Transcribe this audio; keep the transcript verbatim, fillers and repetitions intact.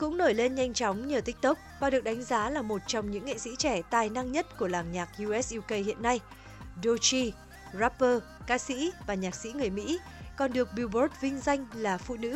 cũng nổi lên nhanh chóng nhờ TikTok và được đánh giá là một trong những nghệ sĩ trẻ tài năng nhất của làng nhạc u ét u ca hiện nay. Doechii, rapper, ca sĩ và nhạc sĩ người Mỹ, còn được Billboard vinh danh là phụ nữ